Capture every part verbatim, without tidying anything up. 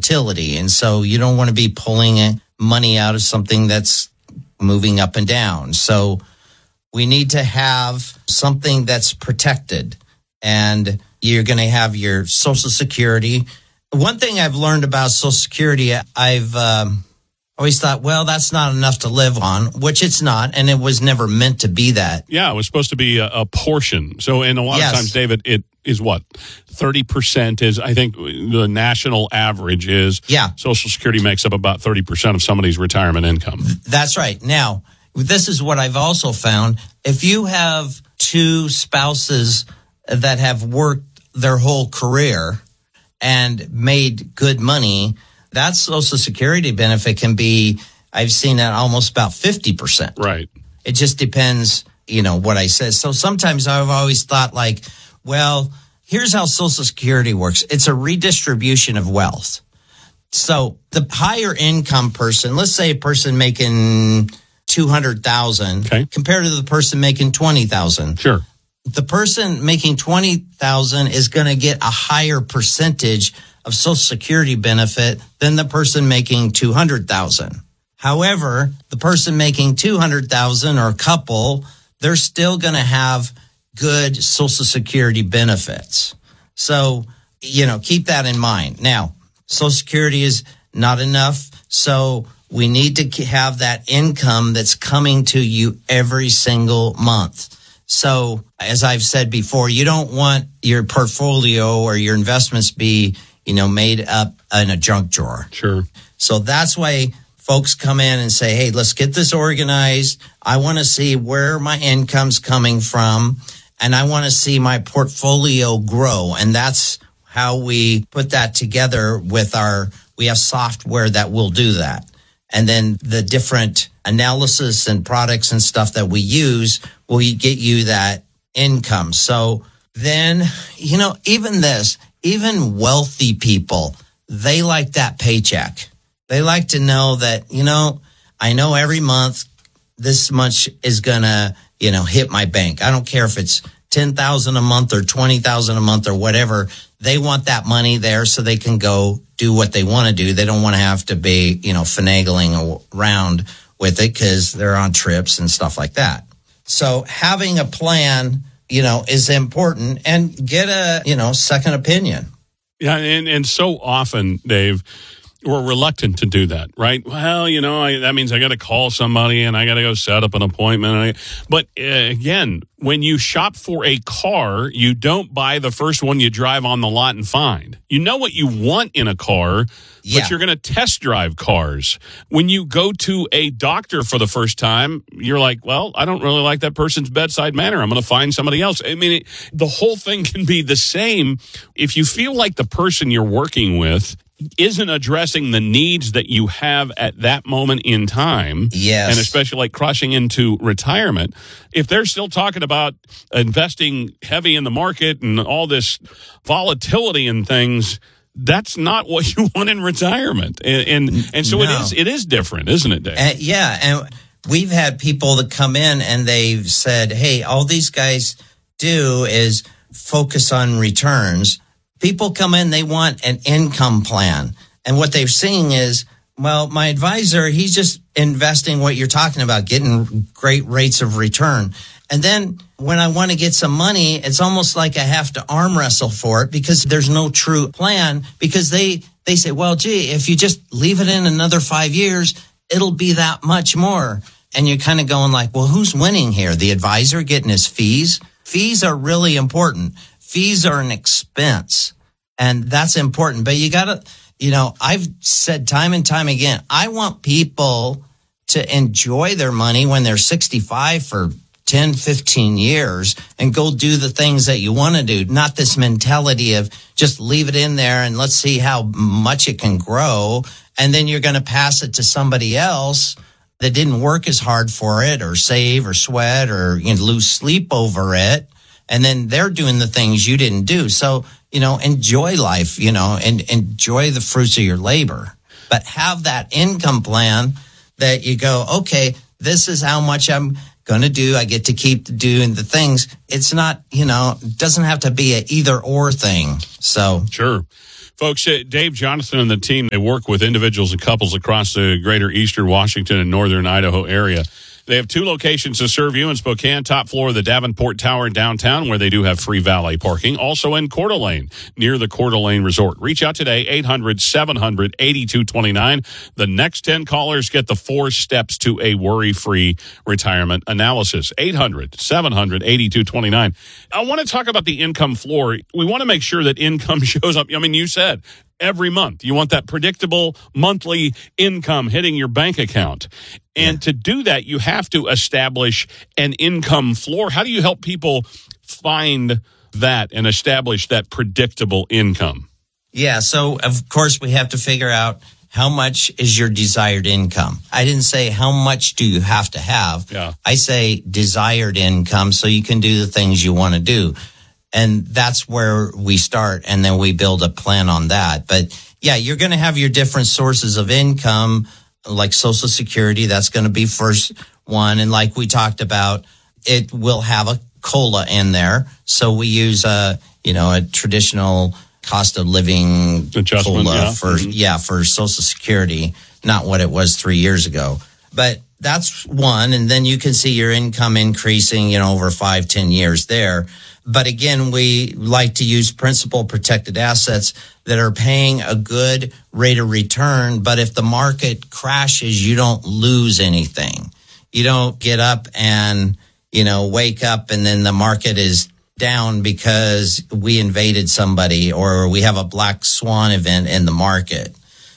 volatility. And so you don't want to be pulling money out of something that's moving up and down. So we need to have something that's protected. And you're going to have your Social Security. One thing I've learned about Social Security, I've um, always thought, well, that's not enough to live on, which it's not, and it was never meant to be that. Yeah, it was supposed to be a, a portion. So, and a lot yes. of times, David, it is what? thirty percent is, I think, the national average is. Yeah. Social Security makes up about thirty percent of somebody's retirement income. That's right. Now, this is what I've also found. If you have two spouses that have worked their whole career and made good money, that Social Security benefit can be, I've seen that almost about fifty percent. Right. It just depends, you know, what I said. So sometimes I've always thought like, well, here's how Social Security works. It's a redistribution of wealth. So the higher income person, let's say a person making two hundred thousand dollars okay. compared to the person making twenty thousand dollars. Sure. The person making twenty thousand dollars is going to get a higher percentage of Social Security benefit than the person making two hundred thousand dollars. However, the person making two hundred thousand dollars or a couple, they're still going to have good Social Security benefits. So, you know, keep that in mind. Now, Social Security is not enough, so we need to have that income that's coming to you every single month. So, as I've said before, you don't want your portfolio or your investments be, you know, made up in a junk drawer. Sure. So that's why folks come in and say, hey, let's get this organized. I want to see where my income's coming from, and I want to see my portfolio grow. And that's how we put that together with our, we have software that will do that. And then the different analysis and products and stuff that we use will get you that income. So then, you know, even this, even wealthy people, they like that paycheck. They like to know that, you know, I know every month this much is going to, you know, hit my bank. I don't care if it's ten thousand a month or twenty thousand a month or whatever. They want that money there so they can go do what they want to do. They don't want to have to be, you know, finagling around with it because they're on trips and stuff like that. So having a plan, you know, is important, and get a, you know, second opinion. Yeah. And, and so often, Dave, we're reluctant to do that, right? Well, you know, I, that means I got to call somebody and I got to go set up an appointment. But uh, again, when you shop for a car, you don't buy the first one you drive on the lot and find. You know what you want in a car, yeah. but you're going to test drive cars. When you go to a doctor for the first time, you're like, well, I don't really like that person's bedside manner. I'm going to find somebody else. I mean, it, the whole thing can be the same. If you feel like the person you're working with isn't addressing the needs that you have at that moment in time, yes, and especially like crossing into retirement, if they're still talking about investing heavy in the market and all this volatility and things, that's not what you want in retirement. And and, and so no. it is it is different, isn't it, Dave? Uh, yeah, and we've had people that come in and they've said, hey, all these guys do is focus on returns. People come in, they want an income plan. And what they're seeing is, well, my advisor, he's just investing what you're talking about, getting great rates of return. And then when I want to get some money, it's almost like I have to arm wrestle for it because there's no true plan, because they, they say, well, gee, if you just leave it in another five years, it'll be that much more. And you're kind of going like, well, who's winning here? The advisor getting his fees? Fees are really important. Fees are an expense, and that's important. But you got to, you know, I've said time and time again, I want people to enjoy their money when they're sixty-five for ten, fifteen years and go do the things that you want to do. Not this mentality of just leave it in there and let's see how much it can grow. And then you're going to pass it to somebody else that didn't work as hard for it or save or sweat or, you know, lose sleep over it. And then they're doing the things you didn't do. So, you know, enjoy life, you know, and enjoy the fruits of your labor. But have that income plan that you go, okay, this is how much I'm going to do. I get to keep doing the things. It's not, you know, it doesn't have to be an either or thing. So sure. Folks, uh, Dave, Jonathan, and the team, they work with individuals and couples across the greater eastern Washington and northern Idaho area. They have two locations to serve you in Spokane, top floor of the Davenport Tower in downtown, where they do have free valet parking. Also in Coeur d'Alene, near the Coeur d'Alene Resort. Reach out today, eight hundred, seven hundred, eighty-two twenty-nine. The next ten callers get the four steps to a worry-free retirement analysis. eight hundred, seven hundred, eighty-two twenty-nine. I want to talk about the income floor. We want to make sure that income shows up. I mean, you said every month. You want that predictable monthly income hitting your bank account. And yeah. to do that, you have to establish an income floor. How do you help people find that and establish that predictable income? Yeah, so of course we have to figure out how much is your desired income. I didn't say how much do you have to have. Yeah. I say desired income so you can do the things you want to do. And that's where we start, and then we build a plan on that. But yeah, you're going to have your different sources of income, like Social Security. That's going to be first one. And like we talked about, it will have a COLA in there. So we use a, you know, a traditional cost of living adjustment COLA yeah. for, mm-hmm. yeah, for Social Security, not what it was three years ago. But that's one. And then you can see your income increasing, you know, over five, ten years there. But again, we like to use principal protected assets that are paying a good rate of return. But if the market crashes, you don't lose anything. You don't get up and, you know, wake up and then the market is down because we invaded somebody or we have a black swan event in the market.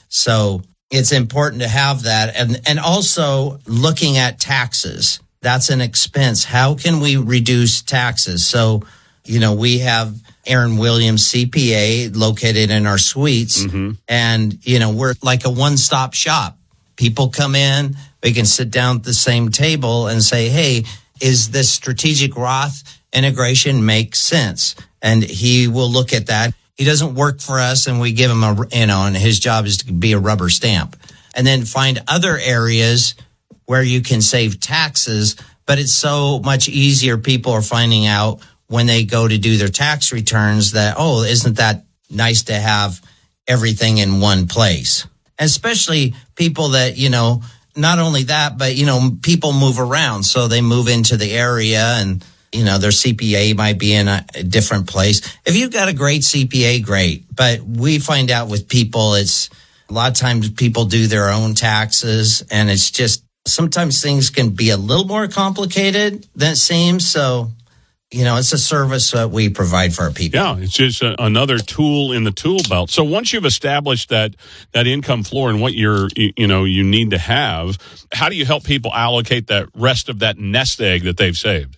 So it's important to have that. And, and also looking at taxes. That's an expense. How can we reduce taxes? So, you know, we have Aaron Williams, C P A, located in our suites. Mm-hmm. And, you know, we're like a one-stop shop. People come in, we can sit down at the same table and say, hey, is this strategic Roth integration make sense? And he will look at that. He doesn't work for us, and we give him a, you know, and his job is to be a rubber stamp. And then find other areas where you can save taxes, but it's so much easier. People are finding out when they go to do their tax returns that, oh, isn't that nice to have everything in one place? Especially people that, you know, not only that, but, you know, people move around. So they move into the area and, you know, their C P A might be in a, a different place. If you've got a great C P A, great. But we find out with people, it's a lot of times people do their own taxes, and it's just, sometimes things can be a little more complicated than it seems. So, you know, it's a service that we provide for our people. Yeah, it's just a, another tool in the tool belt. So once you've established that that income floor and what you're, you, you know, you need to have, how do you help people allocate that rest of that nest egg that they've saved?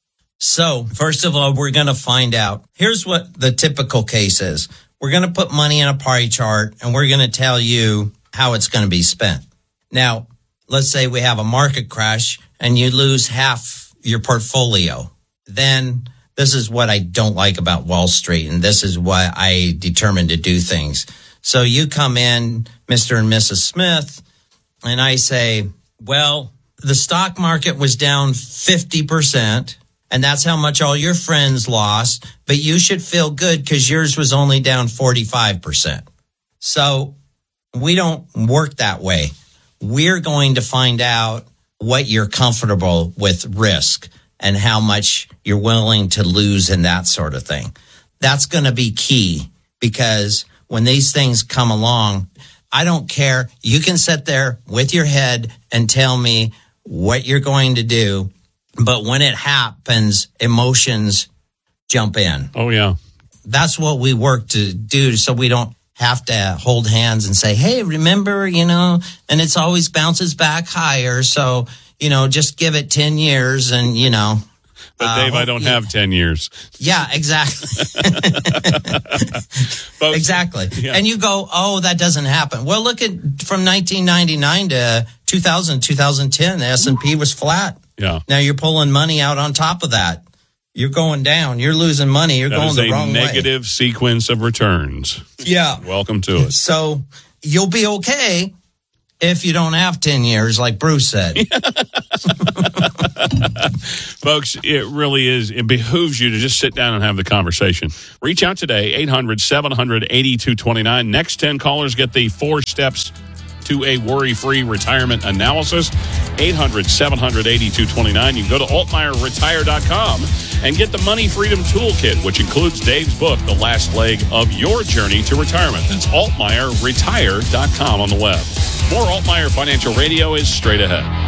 So first of all, we're going to find out. Here's what the typical case is. We're going to put money in a pie chart, and we're going to tell you how it's going to be spent. Now, let's say we have a market crash and you lose half your portfolio. Then this is what I don't like about Wall Street, and this is why I determined to do things. So you come in, Mister and Missus Smith, and I say, well, the stock market was down fifty percent, and that's how much all your friends lost, but you should feel good because yours was only down forty-five percent. So we don't work that way. We're going to find out what you're comfortable with risk and how much you're willing to lose in that sort of thing. That's going to be key, because when these things come along, I don't care. You can sit there with your head and tell me what you're going to do. But when it happens, emotions jump in. Oh, yeah. That's what we work to do, so we don't have to hold hands and say, hey, remember, you know, and it's always bounces back higher. So, you know, just give it ten years and, you know. But Dave, uh, I don't yeah. have ten years. Yeah, exactly. Folks, exactly. Yeah. And you go, oh, that doesn't happen. Well, look at from nineteen ninety-nine to two thousand, two thousand ten, the S and P was flat. Yeah. Now you're pulling money out on top of that. You're going down. You're losing money. You're that going is the a wrong way. negative sequence of returns. Yeah. Welcome to it. So you'll be okay, if you don't have ten years, like Bruce said. Folks, it really is. It behooves you to just sit down and have the conversation. Reach out today, eight hundred, seven hundred, eighty-two twenty-nine. Next ten callers get the four steps to a worry-free retirement analysis. eight hundred, seven hundred, eighty-two twenty-nine. You can go to altmeyer retire dot com and get the Money Freedom Toolkit, which includes Dave's book, The Last Leg of Your Journey to Retirement. That's altmeyer retire dot com on the web. More Altmeyer Financial Radio is straight ahead.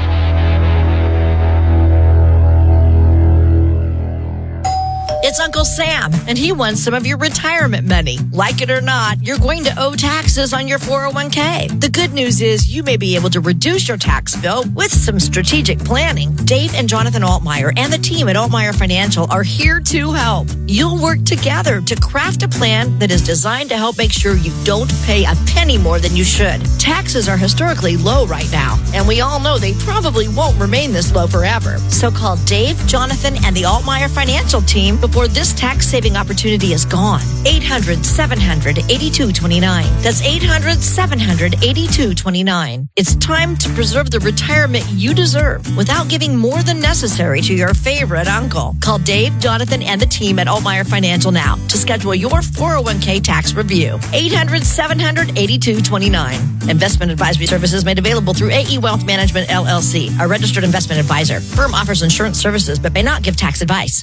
It's Uncle Sam, and he wants some of your retirement money. Like it or not, you're going to owe taxes on your four oh one k. The good news is you may be able to reduce your tax bill with some strategic planning. Dave and Jonathan Altmeyer and the team at Altmeyer Financial are here to help. You'll work together to craft a plan that is designed to help make sure you don't pay a penny more than you should. Taxes are historically low right now, and we all know they probably won't remain this low forever. So call Dave, Jonathan, and the Altmeyer Financial team before this tax-saving opportunity is gone. eight hundred, seven hundred, eighty-two twenty-nine. That's eight hundred, seven hundred, eighty-two twenty-nine. It's time to preserve the retirement you deserve without giving more than necessary to your favorite uncle. Call Dave, Jonathan, and the team at Altmeyer Financial now to schedule your four oh one k tax review. eight hundred, seven hundred, eighty-two twenty-nine. Investment advisory services made available through A E Wealth Management, L L C, a registered investment advisor. Firm offers insurance services but may not give tax advice.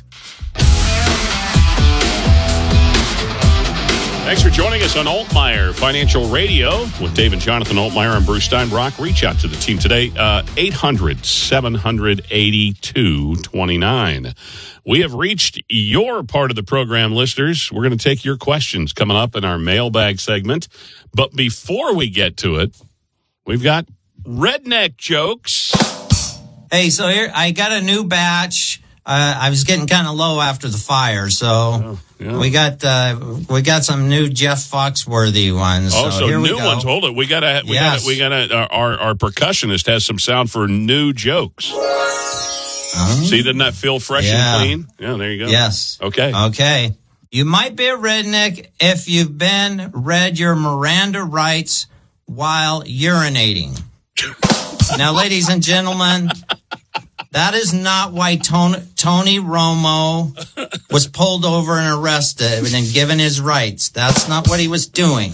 Thanks for joining us on Altmeyer Financial Radio with Dave and Jonathan Altmeyer and Bruce Steinbrock. Reach out to the team today, uh, eight hundred, seven hundred, eighty-two twenty-nine. We have reached your part of the program, listeners. We're going to take your questions coming up in our mailbag segment. But before we get to it, we've got redneck jokes. Hey, so here, I got a new batch. Uh, I was getting kind of low after the fire, so oh, yeah. we got uh, we got some new Jeff Foxworthy ones. Oh, so, so here new we go. ones. Hold it. We gotta. We yes. gotta. We gotta. Our our percussionist has some sound for new jokes. Uh-huh. See, doesn't that feel fresh yeah. and clean? Yeah, there you go. Yes. Okay. Okay. You might be a redneck if you've been read your Miranda rights while urinating. Now, ladies and gentlemen, that is not why Tony, Tony Romo was pulled over and arrested and then given his rights. That's not what he was doing.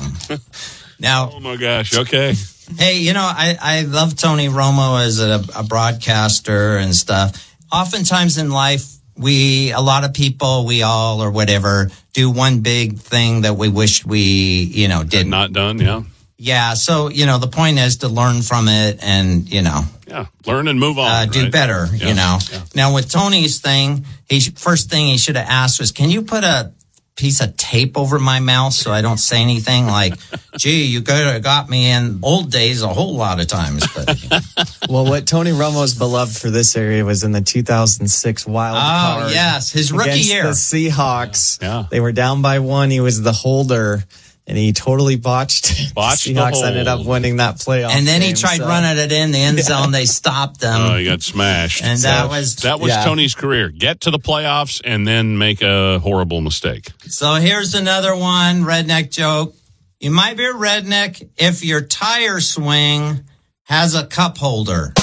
Now, oh my gosh. Okay. Hey, you know, I, I love Tony Romo as a, a broadcaster and stuff. Oftentimes in life, we, a lot of people, we all or whatever, do one big thing that we wish we, you know, did not done. Yeah. Yeah. So, you know, the point is to learn from it and, you know. Yeah. Learn and move on. Uh, do right? better, yeah. you know. Yeah. Now, with Tony's thing, he first thing he should have asked was, can you put a piece of tape over my mouth so I don't say anything? Like, gee, you could have got me in old days a whole lot of times. But well, what Tony Romo's beloved for this area was in the two thousand six wild card. Oh, yes, his rookie against year. The Seahawks. Yeah. Yeah. They were down by one. He was the holder. And he totally botched. Botched the Seahawks hold. ended up winning that playoff. And then game, he tried so. running it in the end zone. Yeah. They stopped them. Oh, he got smashed. And so that was that was yeah. Tony's career. Get to the playoffs and then make a horrible mistake. So here's another one, redneck joke. You might be a redneck if your tire swing has a cup holder.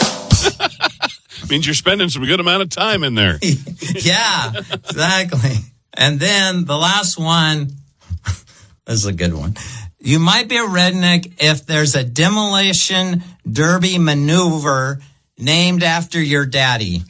Means you're spending some good amount of time in there. Yeah, exactly. And then the last one, this is a good one. You might be a redneck if there's a demolition derby maneuver named after your daddy.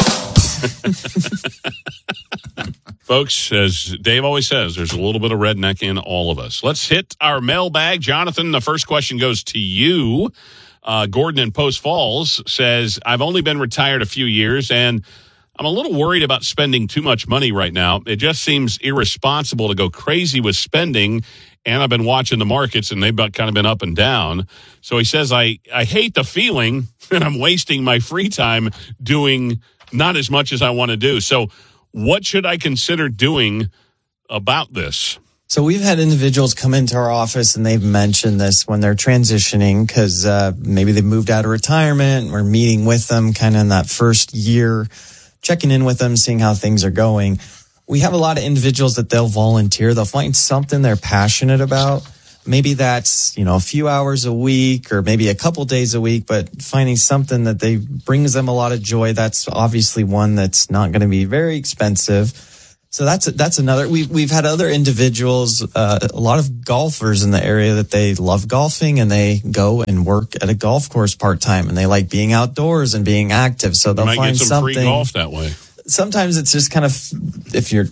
Folks, as Dave always says, there's a little bit of redneck in all of us. Let's hit our mailbag. Jonathan, the first question goes to you. Uh, Gordon in Post Falls says, I've only been retired a few years, and I'm a little worried about spending too much money right now. It just seems irresponsible to go crazy with spending, and I've been watching the markets, and they've kind of been up and down. So he says, I, I hate the feeling that I'm wasting my free time doing not as much as I want to do. So what should I consider doing about this? So we've had individuals come into our office and they've mentioned this when they're transitioning because uh, maybe they've moved out of retirement. We're meeting with them kind of in that first year, checking in with them, seeing how things are going. We have a lot of individuals that they'll volunteer. They'll find something they're passionate about. maybe that's, you know, a few hours a week or maybe a couple days a week, but finding something that they brings them a lot of joy. That's obviously one that's not going to be very expensive. So that's that's another. We've we've had other individuals, uh, a lot of golfers in the area that they love golfing and they go and work at a golf course part time and they like being outdoors and being active. So they'll you might find get some something. free golf that way. Sometimes it's just kind of, if you're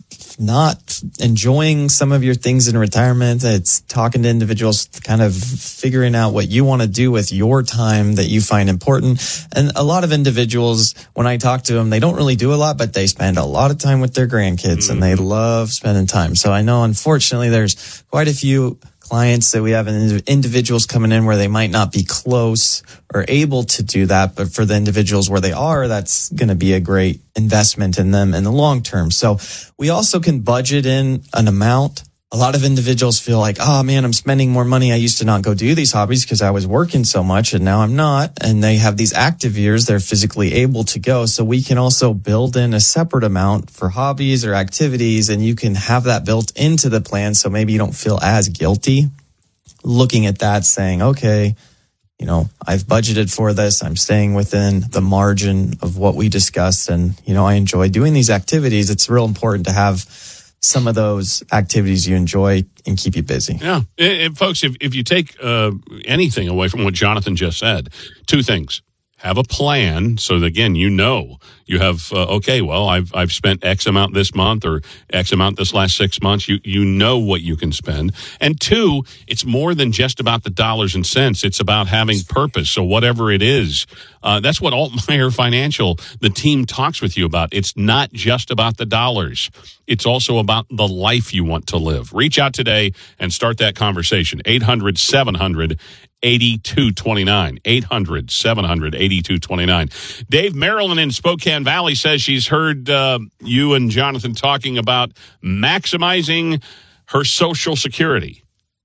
not enjoying some of your things in retirement, it's talking to individuals, kind of figuring out what you want to do with your time that you find important. And a lot of individuals, when I talk to them, they don't really do a lot, but they spend a lot of time with their grandkids, mm-hmm. and they love spending time. So I know, unfortunately, there's quite a few clients that we have individuals coming in where they might not be close or able to do that, but for the individuals where they are, that's going to be a great investment in them in the long term. So we also can budget in an amount. A lot of individuals feel like, oh man, I'm spending more money. I used to not go do these hobbies because I was working so much and now I'm not. And they have these active years. They're physically able to go. So we can also build in a separate amount for hobbies or activities, and you can have that built into the plan. So maybe you don't feel as guilty looking at that, saying, okay, you know, I've budgeted for this. I'm staying within the margin of what we discussed. And, you know, I enjoy doing these activities. It's real important to have some of those activities you enjoy and keep you busy. Yeah. And, and folks, if, if you take uh, anything away from what Jonathan just said, two things. Have a plan so that, again, you know, you have, uh, okay, well, I've I've spent X amount this month or X amount this last six months. You you know what you can spend. And two, it's more than just about the dollars and cents. It's about having purpose. So whatever it is, uh, that's what Altmaier Financial, the team, talks with you about. It's not just about the dollars. It's also about the life you want to live. Reach out today and start that conversation. eight hundred seven hundred eighty-two twenty-nine. eight hundred seven hundred eighty-two twenty-nine. Dave, Marilyn in Spokane Valley says she's heard uh, you and Jonathan talking about maximizing her Social Security.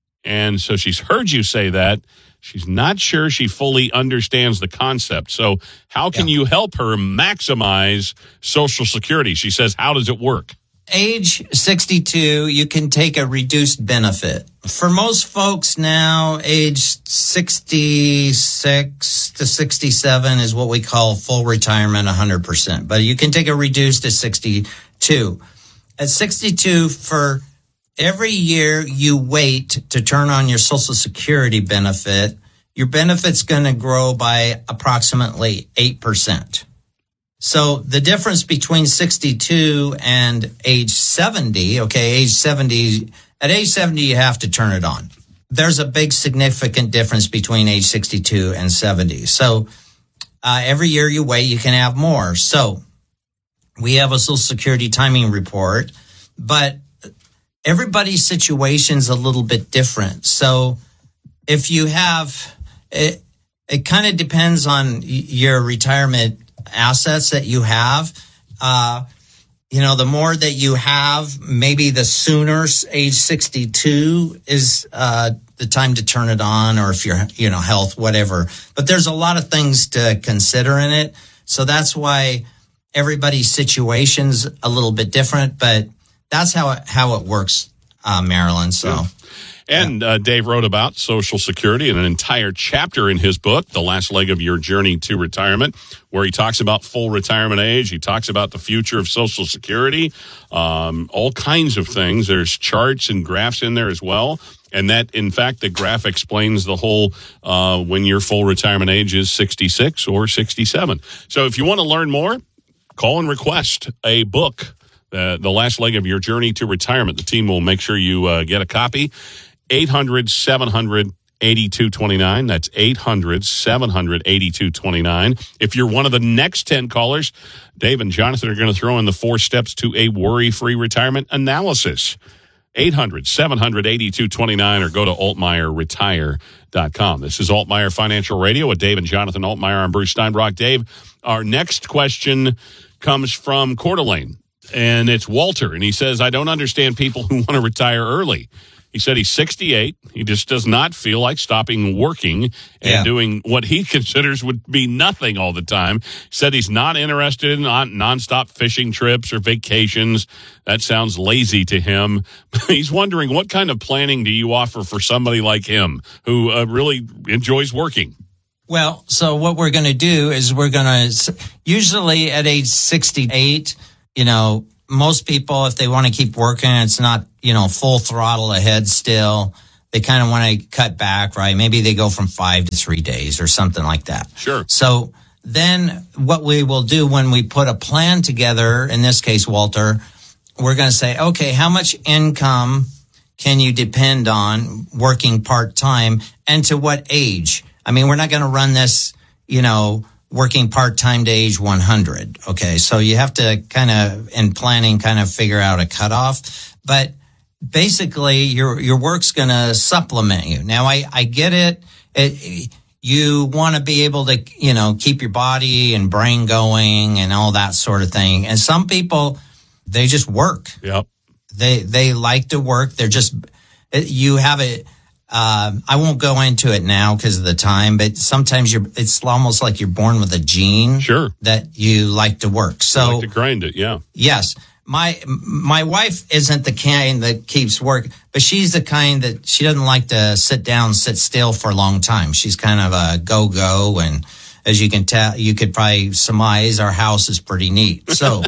And so she's heard you say that. She's not sure she fully understands the concept. So how can yeah. you help her maximize Social Security? She says, how does it work? Age sixty-two, you can take a reduced benefit. For most folks now, age sixty-six to sixty-seven is what we call full retirement, one hundred percent. But you can take a reduced at sixty-two. At sixty-two, for every year you wait to turn on your Social Security benefit, your benefit's going to grow by approximately eight percent. So the difference between sixty-two and age seventy, okay, age seventy, at age seventy, you have to turn it on. There's a big significant difference between age sixty-two and seventy. So uh, every year you wait, you can have more. So we have a Social Security timing report, but everybody's situation's a little bit different. So if you have, it, it kind of depends on your retirement assets that you have. Uh, you know, the more that you have, maybe the sooner age sixty-two is uh, the time to turn it on, or if you're, you know, health, whatever. But there's a lot of things to consider in it. So that's why everybody's situation's a little bit different, but that's how it, how it works, uh, Marilyn. So. Yeah. And uh, Dave wrote about Social Security in an entire chapter in his book, The Last Leg of Your Journey to Retirement, where he talks about full retirement age. He talks about the future of Social Security, um, all kinds of things. There's charts and graphs in there as well. And that, in fact, the graph explains the whole uh, when your full retirement age is sixty-six or sixty-seven. So if you want to learn more, call and request a book, uh, The Last Leg of Your Journey to Retirement. The team will make sure you uh, get a copy. eight hundred seven hundred eighty-two twenty-nine. That's eight hundred seven hundred eighty-two twenty-nine. If you're one of the next ten callers, Dave and Jonathan are going to throw in the four steps to a worry-free retirement analysis. eight hundred seven hundred eighty-two twenty-nine, or go to altmaier retire dot com. This is Altmaier Financial Radio with Dave and Jonathan Altmaier. I'm Bruce Steinbrock. Dave, our next question comes from Coeur d'Alene, and it's Walter, and he says, I don't understand people who want to retire early. He said he's sixty-eight. He just does not feel like stopping working and Yeah. doing what he considers would be nothing all the time. He said he's not interested in non- nonstop fishing trips or vacations. That sounds lazy to him. He's wondering, what kind of planning do you offer for somebody like him who uh, really enjoys working? Well, so what we're going to do is we're going to, usually at age sixty-eight, you know, most people, if they want to keep working, it's not, you know, full throttle ahead still. They kind of want to cut back, right? Maybe they go from five to three days or something like that. Sure. So then what we will do when we put a plan together, in this case, Walter, we're going to say, okay, how much income can you depend on working part-time and to what age? I mean, we're not going to run this, you know, working part-time to age one hundred. Okay. So you have to kind of, in planning, kind of figure out a cutoff. But basically your, your work's going to supplement you. Now, I, I get it. it you want to be able to, you know, keep your body and brain going and all that sort of thing. And some people, they just work. Yep. They, they like to work. They're just, you have a, Uh, I won't go into it now because of the time, but sometimes you're, it's almost like you're born with a gene Sure. that you like to work. So, I like to grind it, yeah. yes, my, my wife isn't the kind that keeps work, but she's the kind that she doesn't like to sit down, sit still for a long time. She's kind of a go-go. And as you can tell, you could probably surmise our house is pretty neat. So,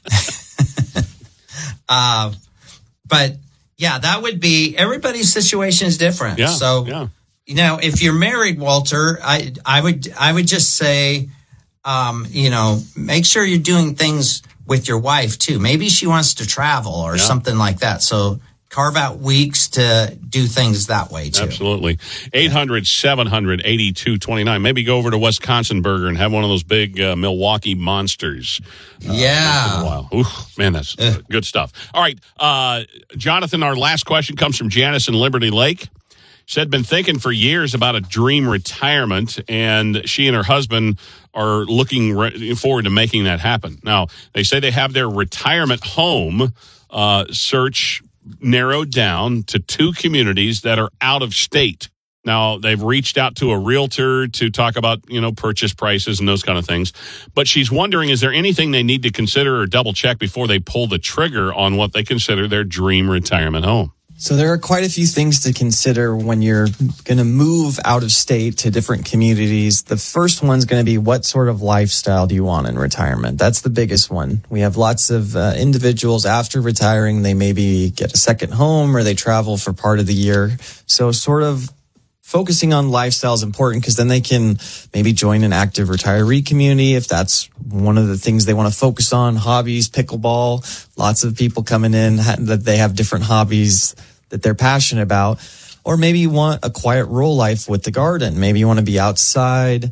uh, but yeah, that would be, everybody's situation is different. Yeah, so, yeah. you know, if you're married, Walter, I, I would, I would just say, um, you know, make sure you're doing things with your wife too. Maybe she wants to travel or Yeah. something like that. So carve out weeks to do things that way too. Absolutely. eight hundred, seven hundred, eighty-two twenty-nine. Maybe go over to Wisconsin Burger and have one of those big uh, Milwaukee monsters. Uh, Yeah. once in a while. Ooh, man, that's uh, good stuff. All right. Uh, Jonathan, our last question comes from Janice in Liberty Lake. Said, been thinking for years about a dream retirement, and she and her husband are looking re- forward to making that happen. Now, they say they have their retirement home uh, search narrowed down to two communities that are out of state. Now, they've reached out to a realtor to talk about, you know, purchase prices and those kind of things. But she's wondering, is there anything they need to consider or double check before they pull the trigger on what they consider their dream retirement home? So there are quite a few things to consider when you're going to move out of state to different communities. The first one's going to be, what sort of lifestyle do you want in retirement? That's the biggest one. We have lots of uh, individuals after retiring, they maybe get a second home or they travel for part of the year. So sort of focusing on lifestyle is important because then they can maybe join an active retiree community if that's one of the things they want to focus on. Hobbies, pickleball, lots of people coming in that they have different hobbies that they're passionate about. Or maybe you want a quiet rural life with the garden. Maybe you want to be outside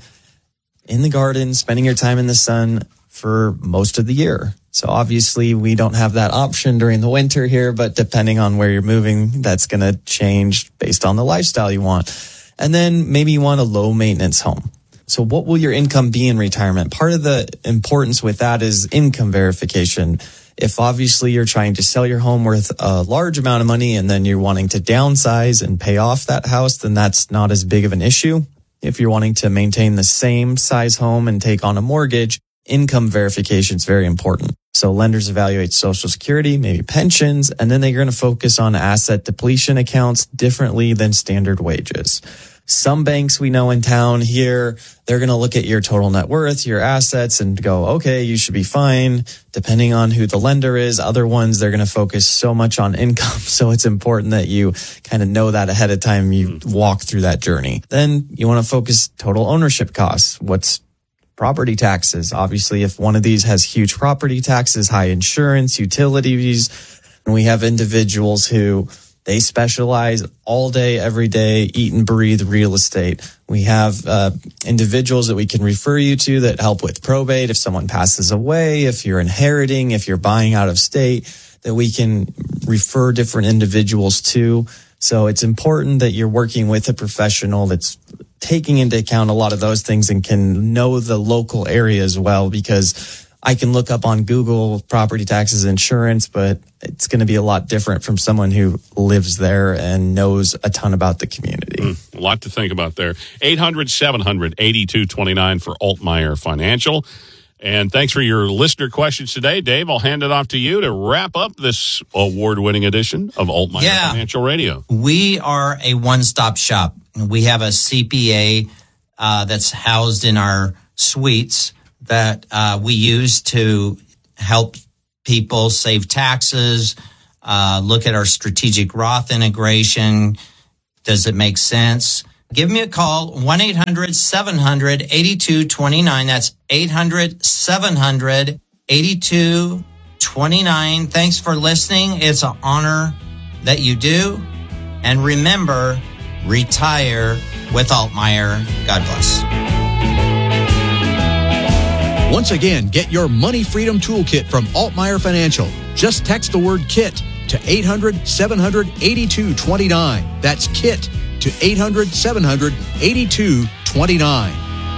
in the garden, spending your time in the sun for most of the year. So obviously we don't have that option during the winter here, but depending on where you're moving, that's going to change based on the lifestyle you want. And then maybe you want a low maintenance home. So what will your income be in retirement? Part of the importance with that is income verification. If obviously you're trying to sell your home worth a large amount of money and then you're wanting to downsize and pay off that house, then that's not as big of an issue. If you're wanting to maintain the same size home and take on a mortgage, income verification is very important. So lenders evaluate Social Security, maybe pensions, and then they're going to focus on asset depletion accounts differently than standard wages. Some banks we know in town here, they're going to look at your total net worth, your assets, and go, okay, you should be fine, depending on who the lender is. Other ones, they're going to focus so much on income. So it's important that you kind of know that ahead of time you walk through that journey. Then you want to focus total ownership costs. What's property taxes? Obviously, if one of these has huge property taxes, high insurance, utilities, and we have individuals who they specialize all day, every day, eat and breathe real estate. We have uh, individuals that we can refer you to that help with probate. If someone passes away, if you're inheriting, if you're buying out of state, that we can refer different individuals to. So it's important that you're working with a professional that's taking into account a lot of those things and can know the local area as well, because I can look up on Google property taxes insurance, but it's going to be a lot different from someone who lives there and knows a ton about the community. Mm, a lot to think about there. eight hundred, seven hundred, eighty-two twenty-nine for Altmaier Financial. And thanks for your listener questions today. Dave, I'll hand it off to you to wrap up this award-winning edition of Altmaier yeah. Financial Radio. We are a one-stop shop. We have a C P A uh, that's housed in our suites that uh, we use to help people save taxes, uh, look at our strategic Roth integration. Does it make sense? Give me a call, one eight hundred, seven hundred, eighty-two twenty-nine. That's eight hundred, seven hundred, eighty-two twenty-nine. Thanks for listening. It's an honor that you do. And remember, retire with Altmaier. God bless. Once again, get your Money Freedom Toolkit from Altmaier Financial. Just text the word KIT to eight hundred, seven hundred, eighty-two twenty-nine. That's KIT to eight hundred, seven hundred, eighty-two twenty-nine.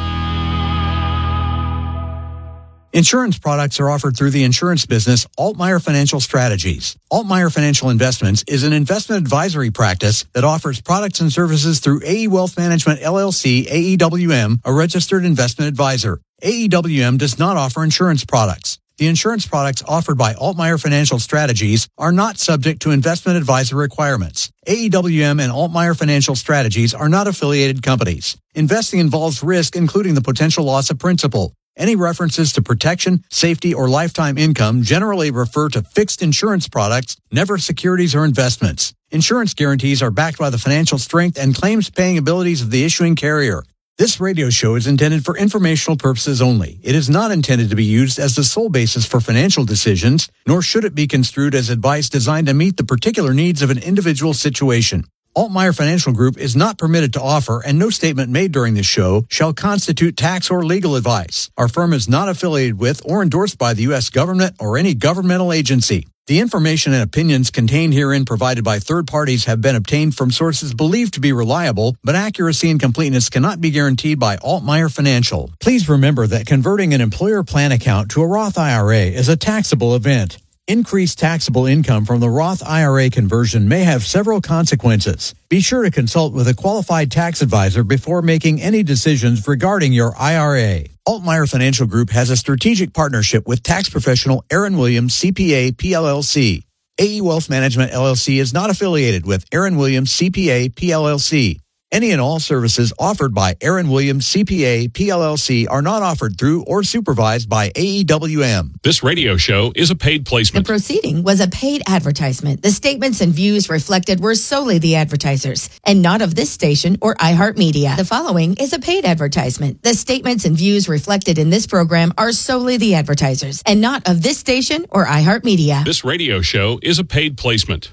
Insurance products are offered through the insurance business Altmaier Financial Strategies. Altmaier Financial Investments is an investment advisory practice that offers products and services through A E Wealth Management, L L C, A E W M, a registered investment advisor. A E W M does not offer insurance products. The insurance products offered by Altmaier Financial Strategies are not subject to investment advisor requirements. A E W M and Altmaier Financial Strategies are not affiliated companies. Investing involves risk, including the potential loss of principal. Any references to protection, safety, or lifetime income generally refer to fixed insurance products, never securities or investments. Insurance guarantees are backed by the financial strength and claims-paying abilities of the issuing carrier. This radio show is intended for informational purposes only. It is not intended to be used as the sole basis for financial decisions, nor should it be construed as advice designed to meet the particular needs of an individual situation. Altmaier Financial Group is not permitted to offer, and no statement made during this show shall constitute tax or legal advice. Our firm is not affiliated with or endorsed by the U S government or any governmental agency. The information and opinions contained herein provided by third parties have been obtained from sources believed to be reliable, but accuracy and completeness cannot be guaranteed by Altmaier Financial. Please remember that converting an employer plan account to a Roth I R A is a taxable event. Increased taxable income from the Roth I R A conversion may have several consequences. Be sure to consult with a qualified tax advisor before making any decisions regarding your I R A. Altmaier Financial Group has a strategic partnership with tax professional Aaron Williams, C P A, P L L C. A E Wealth Management, L L C is not affiliated with Aaron Williams, C P A, P L L C. Any and all services offered by Aaron Williams, C P A, P L L C are not offered through or supervised by A E W M. This radio show is a paid The placement. proceeding was a paid advertisement. The statements and views reflected were solely the advertisers and not of this station or iHeartMedia. The following is a paid advertisement. The statements and views reflected in this program are solely the advertisers and not of this station or iHeartMedia. This radio show is a paid placement.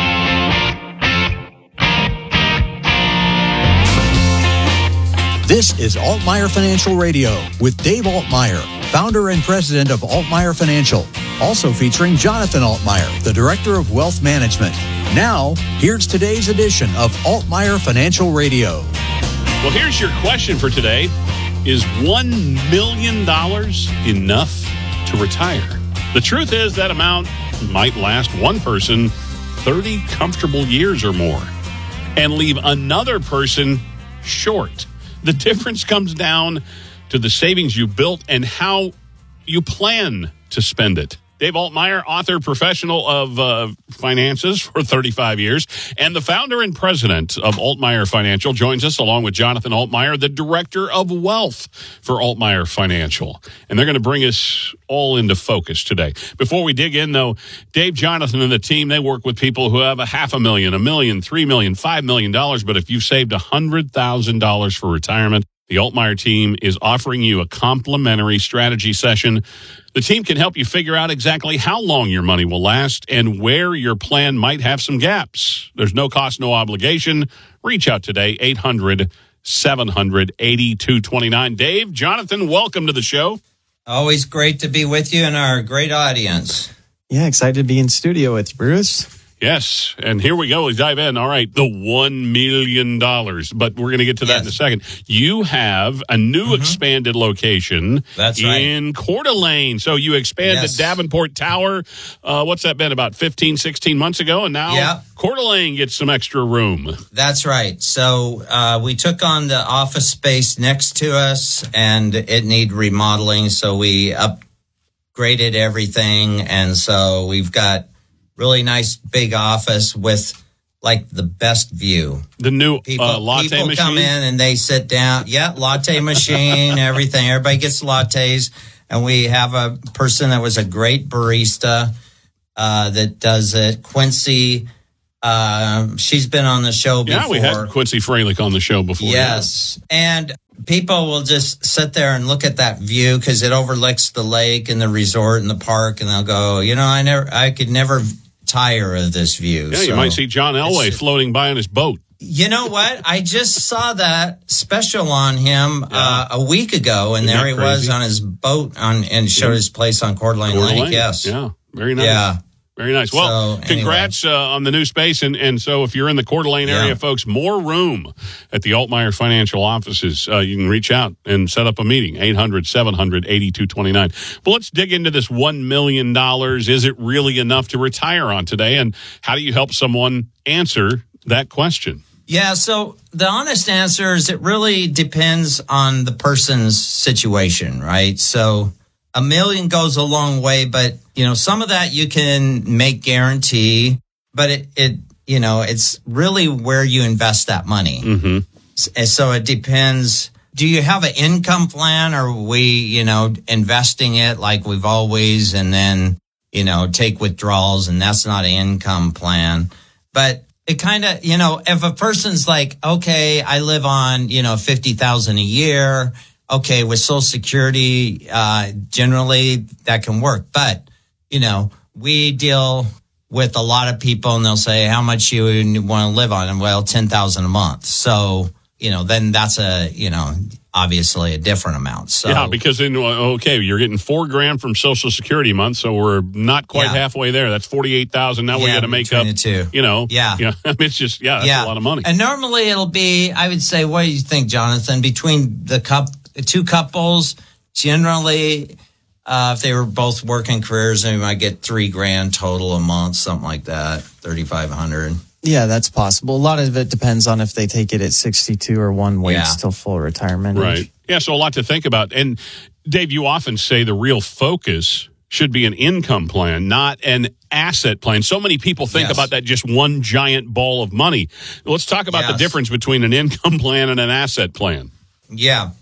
This is Altmaier Financial Radio with Dave Altmaier, founder and president of Altmaier Financial. Also featuring Jonathan Altmaier, the director of wealth management. Now, here's today's edition of Altmaier Financial Radio. Well, here's your question for today. Is one million dollars enough to retire? The truth is that amount might last one person thirty comfortable years or more and leave another person short. The difference comes down to the savings you built and how you plan to spend it. Dave Altmaier, author, professional of uh, finances for thirty-five years, and the founder and president of Altmaier Financial, joins us along with Jonathan Altmaier, the director of wealth for Altmaier Financial. And they're going to bring us all into focus today. Before we dig in, though, Dave, Jonathan, and the team, they work with people who have a half a million, a million, three million, five million dollars. But if you've saved one hundred thousand dollars for retirement, the Altmaier team is offering you a complimentary strategy session. The team can help you figure out exactly how long your money will last and where your plan might have some gaps. There's no cost, no obligation. Reach out today, eight hundred, seven hundred, eighty-two twenty-nine. Dave, Jonathan, welcome to the show. Always great to be with you and our great audience. Yeah, excited to be in studio with you, Bruce. Yes, and here we go. We dive in. All right, the one million dollars, but we're going to get to that yes. in a second. You have a new mm-hmm. expanded location That's right. in Coeur d'Alene. So you expanded yes. Davenport Tower. Uh, what's that been, about fifteen, sixteen months ago? And now yeah. Coeur d'Alene gets some extra room. That's right. So uh, we took on the office space next to us, and it needed remodeling, so we upgraded everything, and so we've got really nice big office with like the best view. The new people, uh, latte people machine? come in and they sit down. Yeah, latte machine, everything. Everybody gets lattes. And we have a person that was a great barista uh, that does it. Quincy, uh, she's been on the show before. Yeah, we had Quincy Freilich on the show before. Yes. Yeah. And people will just sit there and look at that view because it overlooks the lake and the resort and the park. And they'll go, you know, I never, I could never tire of this view. Yeah, so you might see John Elway floating by on his boat. You know what? I just saw that special on him yeah. uh, a week ago, and Isn't there he crazy? was on his boat on and showed yeah. his place on Coeur d'Alene Lake. Lane. Yes. Yeah. Very nice. Yeah. Very nice. Well, so, congrats anyway. uh, on the new space. And, and so if you're in the Coeur d'Alene area, yeah. folks, more room at the Altmaier Financial offices. Uh, you can reach out and set up a meeting, eight hundred, seven hundred, eighty-two twenty-nine. But let's dig into this one million dollars. Is it really enough to retire on today? And how do you help someone answer that question? Yeah, so the honest answer is it really depends on the person's situation, right? So a million goes a long way, but, you know, some of that you can make guarantee, but it, it you know, it's really where you invest that money. Mm-hmm. And so it depends. Do you have an income plan, or are we, you know, investing it like we've always and then, you know, take withdrawals, and that's not an income plan. But it kind of, you know, if a person's like, okay, I live on, you know, fifty thousand a year. Okay, with Social Security, uh, generally that can work. But, you know, we deal with a lot of people and they'll say, how much you want to live on? And well, ten thousand a month. So, you know, then that's a, you know, obviously a different amount. So, yeah, because then, okay, you're getting four grand from Social Security a month. So we're not quite yeah. halfway there. That's forty-eight thousand. Now yeah, we got to make up, two. you know, yeah. You know, it's just, yeah, that's yeah. a lot of money. And normally it'll be, I would say, what do you think, Jonathan, between the cup, two couples, generally, uh, if they were both working careers, they might get three grand total a month, something like that, thirty-five hundred. Yeah, that's possible. A lot of it depends on if they take it at sixty-two or one waits Yeah. till full retirement age. Right. Yeah, so a lot to think about. And Dave, you often say the real focus should be an income plan, not an asset plan. So many people think Yes. about that just one giant ball of money. Let's talk about the Yes. difference between an income plan and an asset plan. Yeah.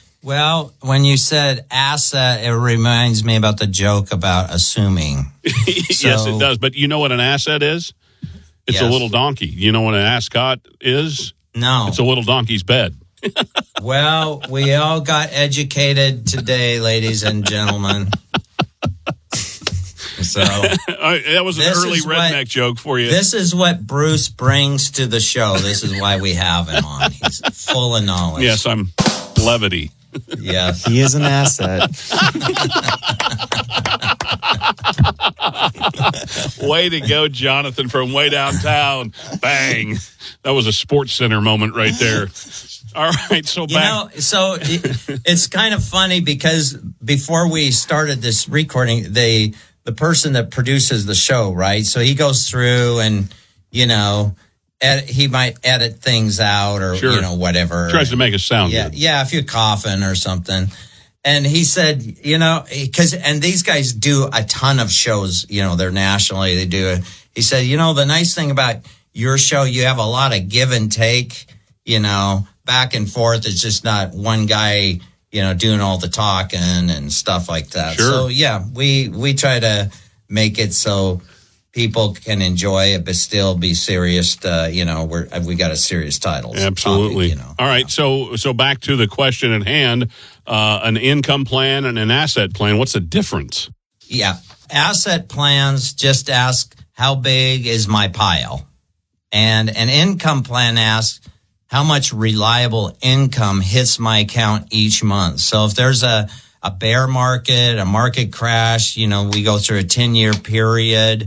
Well, when you said asset, it reminds me about the joke about assuming. Yes, So- it does. But you know what an asset is? It's a Yes. little donkey. You know what an ascot is? No. It's a little donkey's bed. Well, we all got educated today, ladies and gentlemen. So that was an This early is what- redneck joke for you. this is what Bruce brings to the show. This is why we have him on. He's full of knowledge. Yes, I'm levity. Yes. He is an asset. Way to go, Jonathan, from way downtown. Bang. That was a Sports Center moment right there. All right, so You back. know, so it, it's kind of funny because before we started this recording, they the person that produces the show, right? So he goes through and, you know, ed, he might edit things out or, Sure. you know, whatever. Tries to make it sound Yeah, good. yeah, if you're coughing or something. And he said, you know, because, and these guys do a ton of shows, you know, they're nationally, they do it. He said, you know, the nice thing about your show, you have a lot of give and take, you know, back and forth. It's just not one guy, you know, doing all the talking and stuff like that. Sure. So, yeah, we, we try to make it so people can enjoy it, but still be serious. Uh, you know, we're, we got a serious title. Absolutely. Topic, you know. All right, so so back to the question at hand, uh, an income plan and an asset plan. What's the difference? Yeah. Asset plans just ask, how big is my pile? And an income plan asks, how much reliable income hits my account each month? So if there's a, a bear market, a market crash, you know, we go through a ten-year period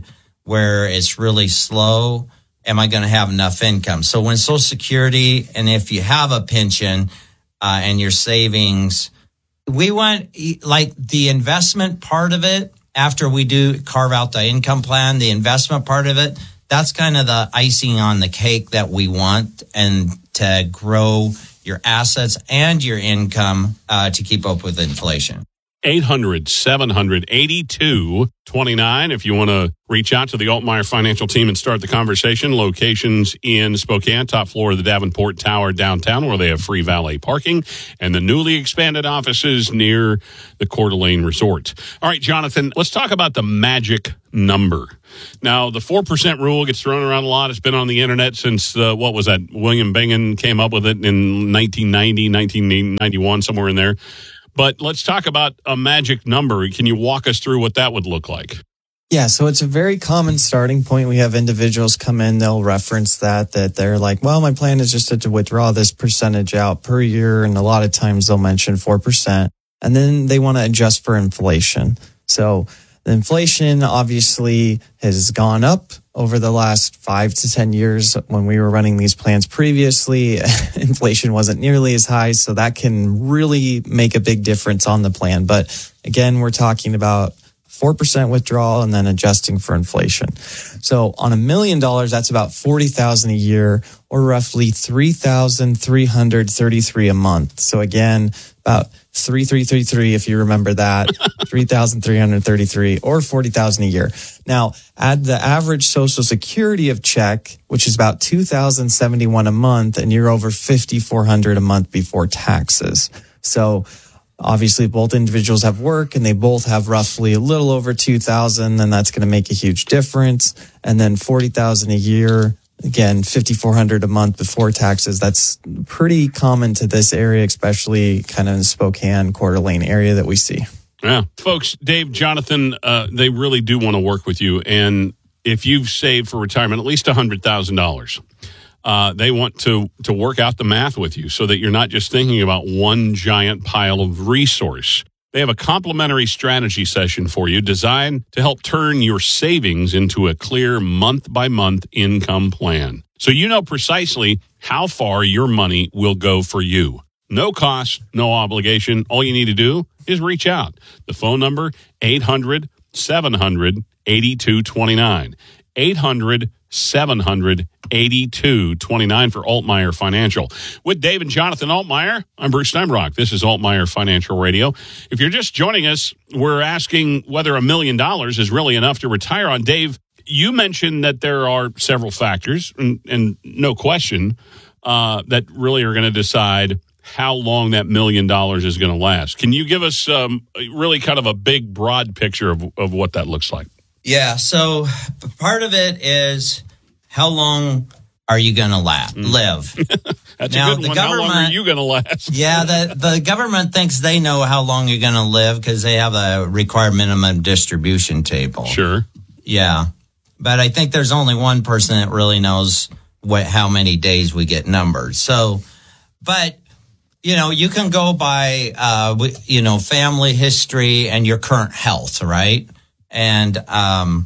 where it's really slow. Am I going to have enough income? So when Social Security, and if you have a pension uh, and your savings, we want like the investment part of it after we do carve out the income plan, the investment part of it, that's kind of the icing on the cake that we want, and to grow your assets and your income uh, to keep up with inflation. eight hundred, seven hundred, eighty-two twenty-nine. If you want to reach out to the Altmeyer Financial team and start the conversation. Locations in Spokane, top floor of the Davenport Tower downtown, where they have free valet parking, and the newly expanded offices near the Coeur d'Alene Resort. All right, Jonathan, let's talk about the magic number. Now, the four percent rule gets thrown around a lot. It's been on the internet since, uh, what was that? William Bengen came up with it in nineteen ninety, nineteen ninety-one, somewhere in there. But let's talk about a magic number. Can you walk us through what that would look like? Yeah, so it's a very common starting point. We have individuals come in, they'll reference that, that they're like, well, my plan is just to, to withdraw this percentage out per year. And a lot of times they'll mention four percent. And then they want to adjust for inflation. So the inflation obviously has gone up over the last five to ten years. When we were running these plans previously, inflation wasn't nearly as high. So that can really make a big difference on the plan. But again, we're talking about four percent withdrawal and then adjusting for inflation. So on a million dollars, that's about forty thousand dollars a year, or roughly three thousand three hundred thirty-three dollars a month. So again, about three thousand three hundred thirty-three, if you remember that, three thousand three hundred thirty-three, or forty thousand dollars a year. Now, add the average Social Security of check, which is about two thousand seventy-one dollars a month, and you're over five thousand four hundred dollars a month before taxes. So obviously, both individuals have work, and they both have roughly a little over two thousand dollars, and that's going to make a huge difference. And then forty thousand dollars a year, again, five thousand four hundred dollars a month before taxes. That's pretty common to this area, especially kind of in Spokane, Coeur d'Alene area that we see. Yeah. Folks, Dave, Jonathan, uh, they really do want to work with you. And if you've saved for retirement at least one hundred thousand dollars, uh, they want to, to work out the math with you so that you're not just thinking about one giant pile of resource. They have a complimentary strategy session for you designed to help turn your savings into a clear month-by-month income plan, so you know precisely how far your money will go for you. No cost, no obligation. All you need to do is reach out. The phone number, eight hundred, seven hundred, eighty-two twenty-nine. eight hundred, seven hundred, eighty-two twenty-nine for Altmeyer Financial. With Dave and Jonathan Altmeyer, I'm Bruce Steinbrock. This is Altmeyer Financial Radio. If you're just joining us, we're asking whether a million dollars is really enough to retire on. Dave, you mentioned that there are several factors, and, and no question, uh, that really are going to decide how long that million dollars is going to last. Can you give us um, really kind of a big, broad picture of, of what that looks like? Yeah, so part of it is how long are you going to la- live? That's now, a good the one. How long are you going to last? Yeah, the, the government thinks they know how long you're going to live because they have a required minimum distribution table. Sure. Yeah, but I think there's only one person that really knows what how many days we get numbered. So, but you know, you can go by, uh, you know, family history and your current health, right? And um,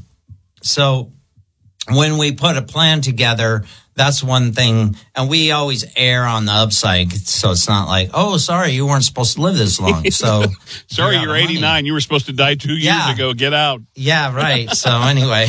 so when we put a plan together, that's one thing. And we always err on the upside. So it's not like, oh, sorry, you weren't supposed to live this long. So sorry, you're eighty-nine. Money. You were supposed to die two years yeah. ago. Get out. Yeah, right. So anyway,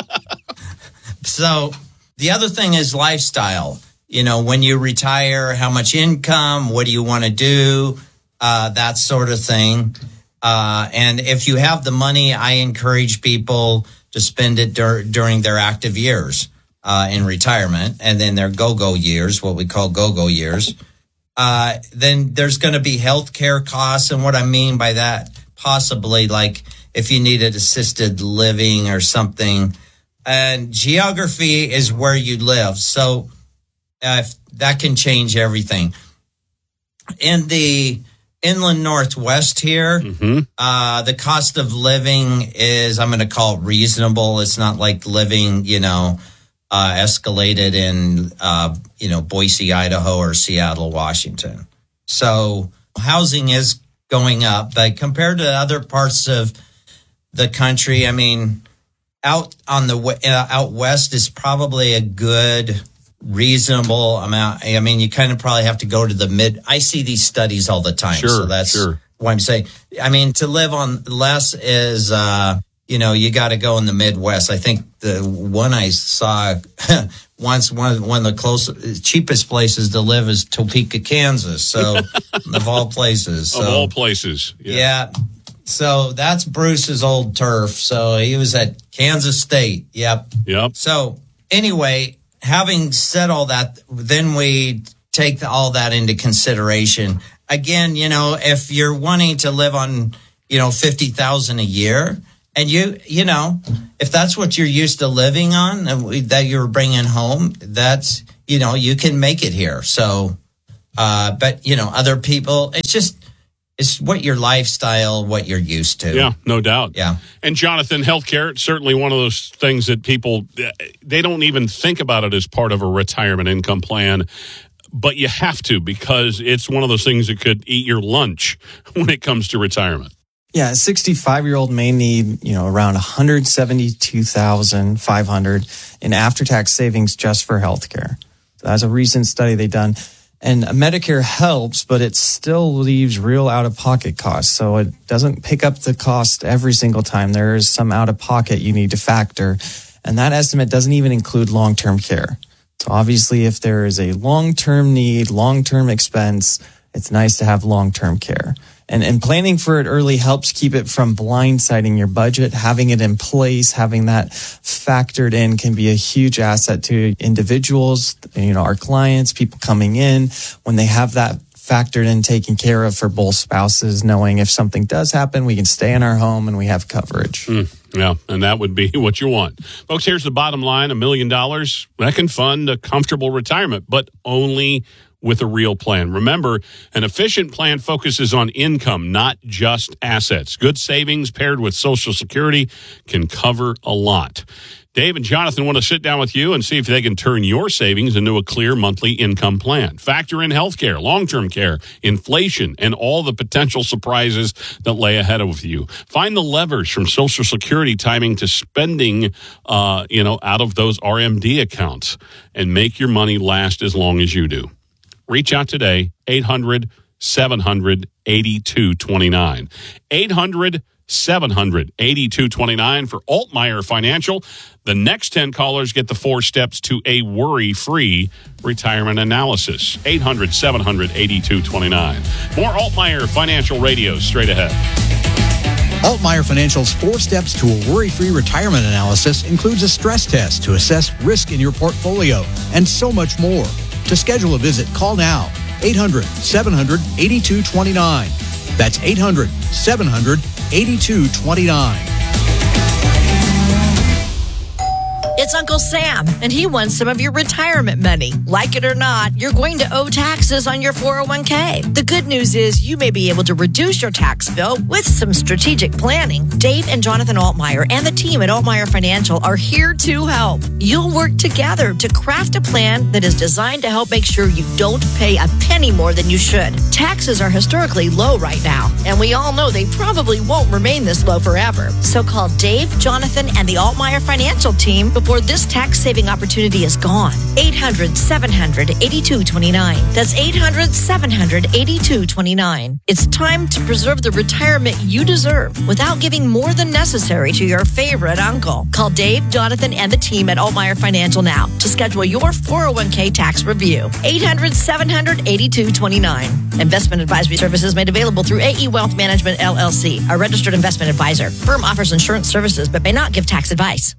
so the other thing is lifestyle. You know, when you retire, how much income, what do you want to do, uh, that sort of thing. Uh, and if you have the money, I encourage people to spend it dur- during their active years uh, in retirement, and then their go-go years, what we call go-go years. Uh, then there's going to be health care costs. And what I mean by that, possibly like if you needed assisted living or something. And geography is where you live. So Uh, that can change everything. In the inland Northwest here, mm-hmm. uh, the cost of living is, I'm going to call it reasonable. It's not like living, you know, uh, escalated in, uh, you know, Boise, Idaho, or Seattle, Washington. So housing is going up, but compared to other parts of the country, I mean, out on the uh, out west is probably a good, reasonable amount. I mean, you kind of probably have to go to the mid. I see these studies all the time, Sure, so that's sure. what I'm saying. I mean, to live on less is, uh, you know, you got to go in the Midwest. I think the one I saw once, one one of the closest, cheapest places to live is Topeka, Kansas. So of all places, so, Of all places. yeah. So that's Bruce's old turf. So he was at Kansas State. Yep. Yep. So anyway, having said all that, then we take all that into consideration. Again, you know, if you're wanting to live on, you know, fifty thousand a year, and you, you know, if that's what you're used to living on, and that you're bringing home, that's, you know, you can make it here. So, uh, but you know, other people, it's just, it's what your lifestyle, what you're used to. Yeah, no doubt. Yeah. And Jonathan, healthcare, certainly one of those things that people, they don't even think about it as part of a retirement income plan. But you have to, because it's one of those things that could eat your lunch when it comes to retirement. Yeah, a sixty-five-year-old may need, you know, around one hundred seventy-two thousand five hundred dollars in after-tax savings just for healthcare. So that's a recent study they done. And Medicare helps, but it still leaves real out-of-pocket costs. So it doesn't pick up the cost every single time. There is some out-of-pocket you need to factor. And that estimate doesn't even include long-term care. So obviously, if there is a long-term need, long-term expense, it's nice to have long-term care. And, and planning for it early helps keep it from blindsiding your budget. Having it in place, having that factored in can be a huge asset to individuals, you know, our clients, people coming in. When they have that factored in, taken care of for both spouses, knowing if something does happen, we can stay in our home and we have coverage. Mm, yeah, and that would be what you want. Folks, here's the bottom line. A million dollars, that can fund a comfortable retirement, but only with a real plan. Remember, an efficient plan focuses on income, not just assets. Good savings paired with Social Security can cover a lot. Dave and Jonathan want to sit down with you and see if they can turn your savings into a clear monthly income plan. Factor in healthcare, long-term care, inflation, and all the potential surprises that lay ahead of you. Find the levers from Social Security timing to spending, uh, you know, out of those R M D accounts, and make your money last as long as you do. Reach out today, eight hundred, seven hundred, eighty-two twenty-nine. eight hundred, seven hundred, eighty-two twenty-nine for Altmaier Financial. The next ten callers get the four steps to a worry-free retirement analysis. eight hundred, seven hundred, eighty-two twenty-nine. More Altmaier Financial Radio straight ahead. Altmaier Financial's four steps to a worry-free retirement analysis includes a stress test to assess risk in your portfolio and so much more. To schedule a visit, call now, eight hundred, seven hundred, eighty-two twenty-nine. That's eight hundred, seven hundred, eighty-two twenty-nine. It's Uncle Sam, and he wants some of your retirement money. Like it or not, you're going to owe taxes on your four oh one k. The good news is you may be able to reduce your tax bill with some strategic planning. Dave and Jonathan Altmaier and the team at Altmaier Financial are here to help. You'll work together to craft a plan that is designed to help make sure you don't pay a penny more than you should. Taxes are historically low right now, and we all know they probably won't remain this low forever. So call Dave, Jonathan, and the Altmaier Financial team before this tax-saving opportunity is gone. eight hundred, seven hundred, eighty-two twenty-nine. That's eight hundred, seven hundred, eighty-two twenty-nine. It's time to preserve the retirement you deserve without giving more than necessary to your favorite uncle. Call Dave, Jonathan, and the team at Altmaier Financial now to schedule your four oh one k tax review. eight hundred, seven hundred, eighty-two twenty-nine. Investment advisory services made available through A E Wealth Management, L L C, a registered investment advisor. Firm offers insurance services but may not give tax advice.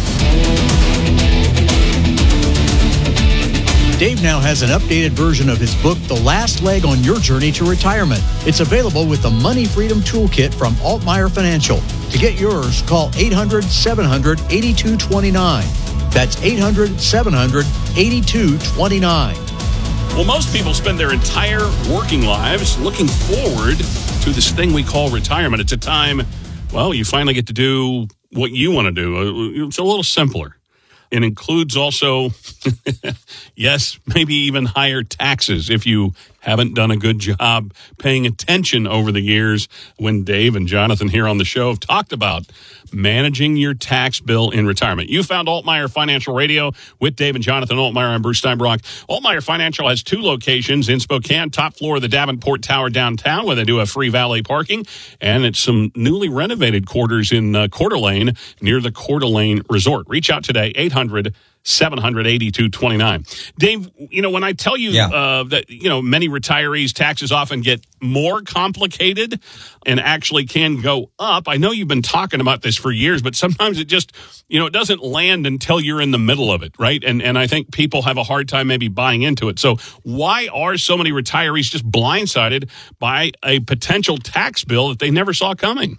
Dave now has an updated version of his book, The Last Leg on Your Journey to Retirement. It's available with the Money Freedom Toolkit from Altmaier Financial. To get yours, call eight hundred, seven hundred, eighty-two twenty-nine. That's eight hundred, seven hundred, eighty-two twenty-nine. Well, most people spend their entire working lives looking forward to this thing we call retirement. It's a time, well, you finally get to do what you want to do. It's a little simpler. It includes also, yes, maybe even higher taxes if you haven't done a good job paying attention over the years when Dave and Jonathan here on the show have talked about managing your tax bill in retirement. You found Altmaier Financial Radio with Dave and Jonathan Altmaier. I'm Bruce Steinbrock. Altmaier Financial has two locations in Spokane, top floor of the Davenport Tower downtown, where they do have free valet parking, and it's some newly renovated quarters in uh, Coeur d'Alene near the Coeur d'Alene Resort. Reach out today, eight hundred, seven hundred, eighty-two twenty-nine. Dave, you know, when I tell you yeah. uh, that, you know, many retirees' taxes often get more complicated and actually can go up, I know you've been talking about this for years, but sometimes it just, you know, it doesn't land until you're in the middle of it, right? And and I think people have a hard time maybe buying into it. So why are so many retirees just blindsided by a potential tax bill that they never saw coming?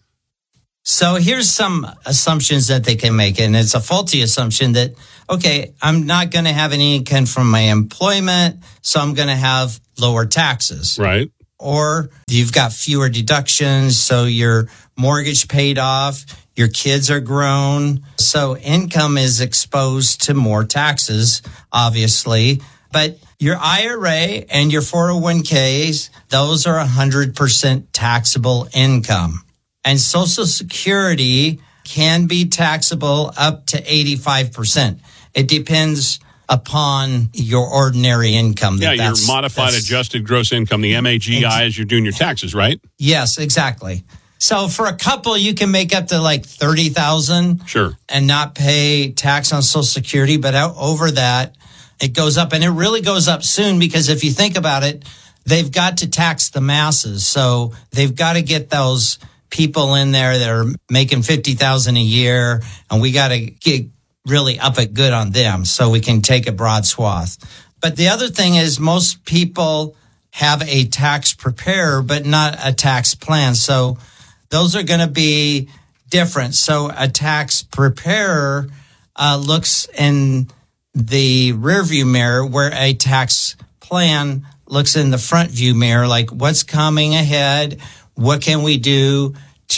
So here's some assumptions that they can make, and it's a faulty assumption that, okay, I'm not going to have any income from my employment, so I'm going to have lower taxes. Right. Or you've got fewer deductions, so your mortgage paid off, your kids are grown, so income is exposed to more taxes, obviously. But your I R A and your four oh one k's, those are one hundred percent taxable income. And Social Security can be taxable up to eighty-five percent. It depends upon your ordinary income. Yeah, That's, your modified that's, adjusted gross income, the M A G I, as you're doing your taxes, right? Yes, exactly. So for a couple, you can make up to like thirty thousand dollars Sure. and not pay tax on Social Security. But out over that, it goes up. And it really goes up soon because if you think about it, they've got to tax the masses. So they've got to get those people in there that are making fifty thousand dollars a year, and we got to get really up it good on them so we can take a broad swath. But the other thing is most people have a tax preparer, but not a tax plan. So those are going to be different. So a tax preparer uh, looks in the rearview mirror where a tax plan looks in the front view mirror, like what's coming ahead. What can we do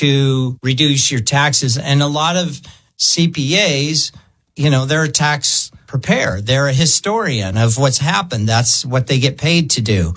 to reduce your taxes? And a lot of C P As, you know, they're a tax preparer. They're a historian of what's happened. That's what they get paid to do.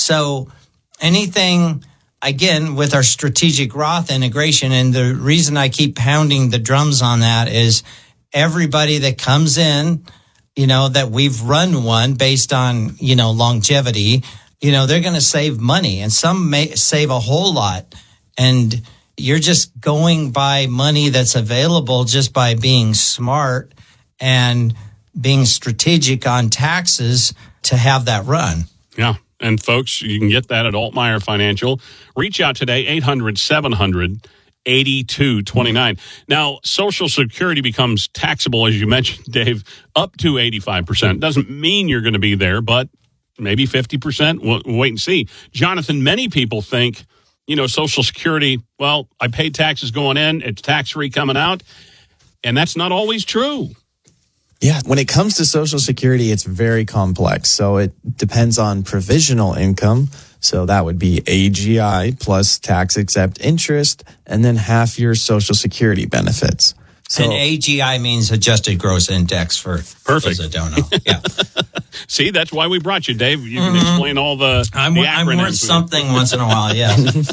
So anything, again, with our strategic Roth integration, and the reason I keep pounding the drums on that is everybody that comes in, you know, that we've run one based on, you know, longevity, you know, they're going to save money, and some may save a whole lot. And you're just going by money that's available just by being smart and being strategic on taxes to have that run. Yeah. And folks, you can get that at Altmaier Financial. Reach out today, eight hundred, seven hundred, eighty-two twenty-nine. Now, Social Security becomes taxable, as you mentioned, Dave, up to eighty-five percent. Doesn't mean you're going to be there, but maybe fifty percent. We'll, we'll wait and see. Jonathan, many people think, you know, Social Security, well, I paid taxes going in, it's tax-free coming out, and that's not always true. Yeah, when it comes to Social Security, it's very complex. So it depends on provisional income. So that would be A G I plus tax-exempt interest, and then half your Social Security benefits. So, and A G I means adjusted gross index for Perfect. those that don't know. Yeah. See, that's why we brought you, Dave. You can mm-hmm. explain all the, I'm, the I'm acronyms. worth something once in a while, yeah.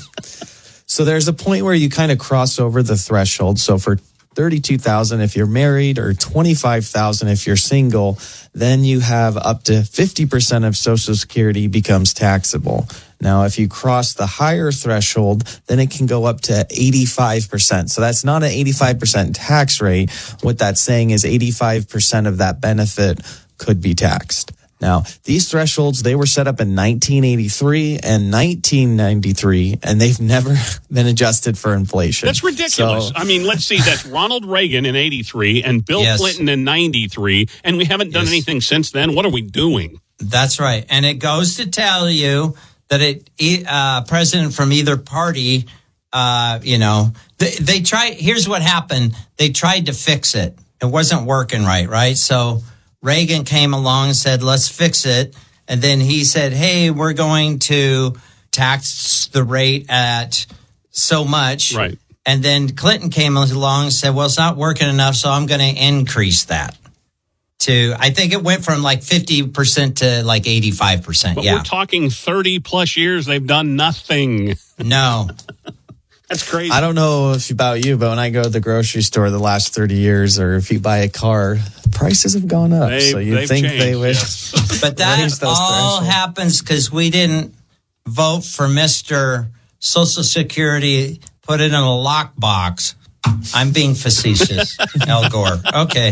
So there's a point where you kind of cross over the threshold. So for thirty-two thousand dollars if you're married, or twenty-five thousand dollars if you're single, then you have up to fifty percent of Social Security becomes taxable. Now, if you cross the higher threshold, then it can go up to eighty-five percent. So that's not an eighty-five percent tax rate. What that's saying is eighty-five percent of that benefit could be taxed. Now, these thresholds, they were set up in nineteen eighty-three and nineteen ninety-three, and they've never been adjusted for inflation. That's ridiculous. So, I mean, let's see, that's Ronald Reagan in eighty-three and Bill Yes. Clinton Clinton in ninety-three, and we haven't done Yes. anything since then. What are we doing? That's right. And it goes to tell you that it, uh, president from either party, uh, you know, they, they tried, here's what happened. They tried to fix it. It wasn't working right, right? So Reagan came along and said, let's fix it. And then he said, hey, we're going to tax the rate at so much. Right. And then Clinton came along and said, well, it's not working enough, so I'm going to increase that. to, I think it went from like fifty percent to like eighty-five percent. But yeah. we're talking thirty plus years. They've done nothing. No. That's crazy. I don't know if about you, but when I go to the grocery store the last thirty years, or if you buy a car, prices have gone up. They've, so you'd think changed, they would. Yes. But that raise those all thresholds. happens because we didn't vote for Mister Social Security, put it in a lockbox. I'm being facetious, Al Gore. Okay.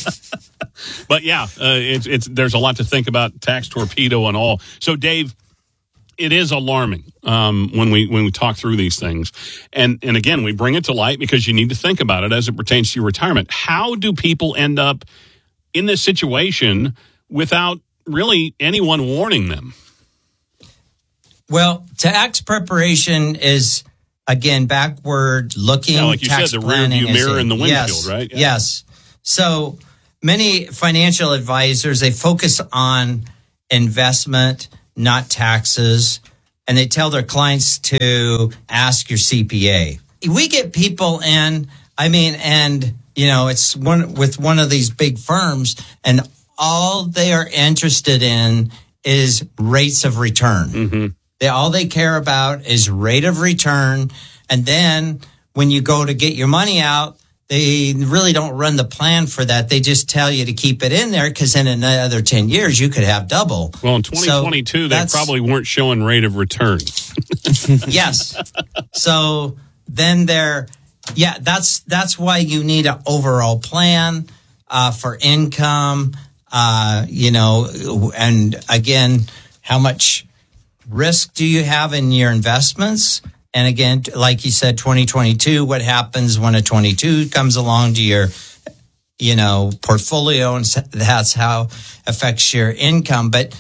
But yeah, uh, it's it's there's a lot to think about, tax torpedo and all. So Dave, it is alarming um, when we when we talk through these things, and and again we bring it to light because you need to think about it as it pertains to your retirement. How do people end up in this situation without really anyone warning them? Well, tax preparation is, again, backward looking. Yeah, like you tax said, the rear planning view is mirror a- in the windshield, yes, right? Yeah. Yes. So many financial advisors, they focus on investment, not taxes, and they tell their clients to ask your C P A. We get people in, I mean, and, you know, it's one with one of these big firms, and all they are interested in is rates of return. Mm-hmm. They, all they care about is rate of return. And then when you go to get your money out, they really don't run the plan for that. They just tell you to keep it in there because in another ten years, you could have double. Well, in twenty twenty-two, So they that's- probably weren't showing rate of return. Yes. So then they're, yeah, that's, that's why you need an overall plan uh, for income, uh, you know, and again, how much risk do you have in your investments? And again, like you said, twenty twenty-two, what happens when a twenty-two comes along to your, you know, portfolio, and that's how affects your income. But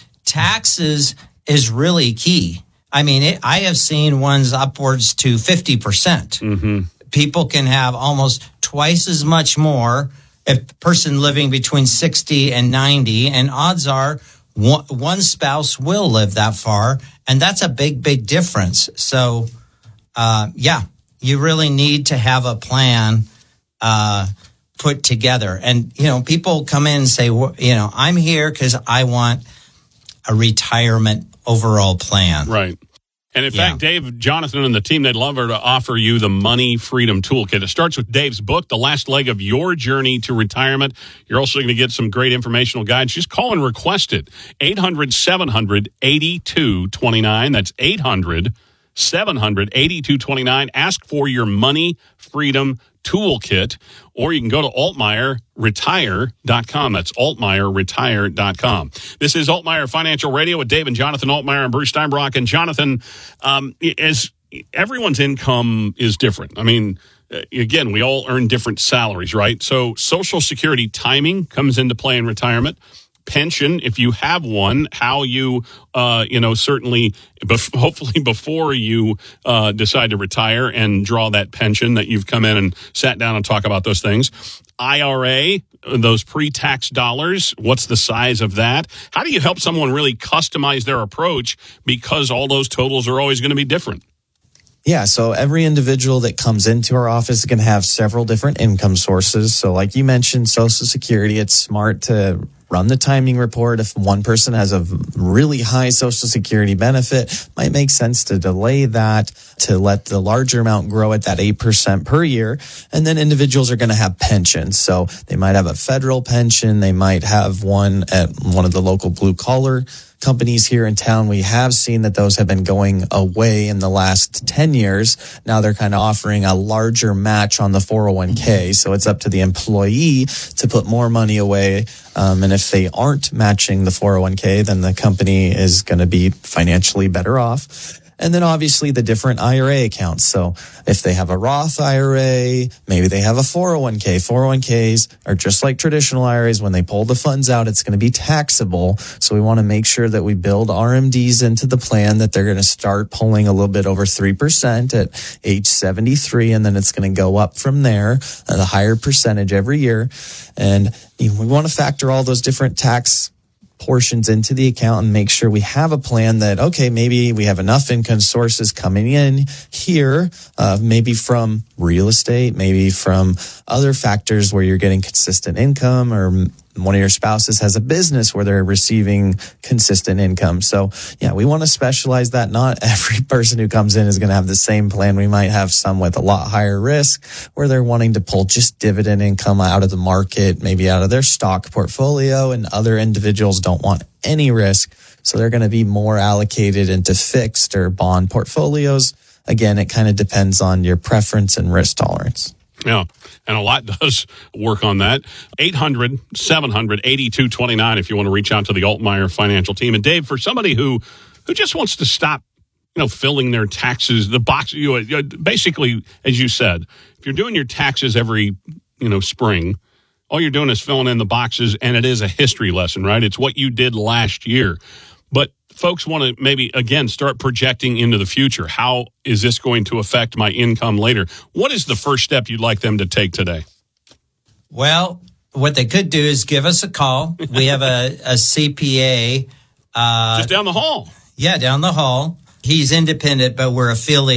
taxes is really key. I mean, it, I have seen ones upwards to fifty percent. Mm-hmm. People can have almost twice as much more if a person living between sixty and ninety, and odds are one, one spouse will live that far, and that's a big, big difference. So, uh, yeah, you really need to have a plan uh, put together. And, you know, people come in and say, well, you know, I'm here because I want a retirement overall plan. Right. And in Yeah. fact, Dave, Jonathan, and the team, they'd love her to offer you the Money Freedom Toolkit. It starts with Dave's book, The Last Leg of Your Journey to Retirement. You're also going to get some great informational guides. Just call and request it. eight hundred, seven hundred, eighty-two twenty-nine. That's eight hundred, seven hundred, eighty-two twenty-nine. Ask for your Money Freedom Toolkit, or you can go to altmeyer retire dot com. That's altmeyer retire dot com. This is Altmeyer Financial Radio with Dave and Jonathan Altmeyer and Bruce Steinbrock. And Jonathan, um, as everyone's income is different. I mean, again, we all earn different salaries, right? So Social Security timing comes into play in retirement. Pension, if you have one, how you, uh, you know, certainly, bef- hopefully before you uh, decide to retire and draw that pension that you've come in and sat down and talk about those things. I R A, those pre-tax dollars, what's the size of that? How do you help someone really customize their approach because all those totals are always going to be different? Yeah, so every individual that comes into our office is going to have several different income sources. So like you mentioned, Social Security, it's smart to run the timing report. If one person has a really high Social Security benefit, might make sense to delay that to let the larger amount grow at that eight percent per year. And then individuals are going to have pensions. So they might have a federal pension. They might have one at one of the local blue collar companies here in town. We have seen that those have been going away in the last ten years. Now they're kind of offering a larger match on the four oh one k. So it's up to the employee to put more money away. Um, and if they aren't matching the four oh one k, then the company is going to be financially better off. And then obviously the different I R A accounts. So if they have a Roth I R A, maybe they have a four oh one k. four oh one k's are just like traditional I R As. When they pull the funds out, it's going to be taxable. So we want to make sure that we build R M Ds into the plan, that they're going to start pulling a little bit over three percent at age seventy-three. And then it's going to go up from there at a higher percentage every year. And we want to factor all those different tax portions into the account and make sure we have a plan that, okay, maybe we have enough income sources coming in here, uh, maybe from real estate, maybe from other factors where you're getting consistent income, or one of your spouses has a business where they're receiving consistent income. So yeah, we want to specialize that. Not every person who comes in is going to have the same plan. We might have some with a lot higher risk where they're wanting to pull just dividend income out of the market, maybe out of their stock portfolio, and other individuals don't want any risk. So they're going to be more allocated into fixed or bond portfolios. Again, it kind of depends on your preference and risk tolerance. Yeah, and a lot does work on that. eight hundred, seven hundred, eighty-two twenty-nine if you want to reach out to the Altmeyer Financial Team. And Dave, for somebody who, who just wants to stop, you know, filling their taxes, the box, you know, basically, as you said, if you're doing your taxes every, you know, spring, all you're doing is filling in the boxes, and it is a history lesson, right? It's what you did last year. But folks want to maybe, again, start projecting into the future. How is this going to affect my income later? What is the first step you'd like them to take today? Well, what they could do is give us a call. We have a, a C P A. Uh, Just down the hall. Yeah, down the hall. He's independent, but we're affiliated.